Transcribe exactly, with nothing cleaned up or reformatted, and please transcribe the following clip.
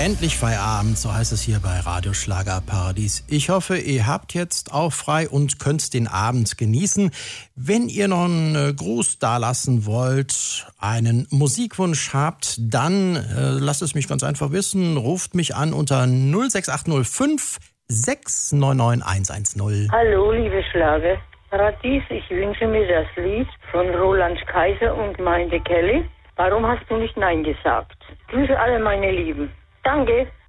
Endlich Feierabend, so heißt es hier bei Radio Schlagerparadies. Ich hoffe, ihr habt jetzt auch frei und könnt den Abend genießen. Wenn ihr noch einen Gruß dalassen wollt, einen Musikwunsch habt, dann äh, lasst es mich ganz einfach wissen. Ruft mich an unter null sechs acht null fünf sechs neun neun eins eins null. Hallo, liebe Schlager. Paradies, ich wünsche mir das Lied von Roland Kaiser und Maite Kelly. Warum hast du nicht Nein gesagt? Grüße alle meine Lieben. Danke.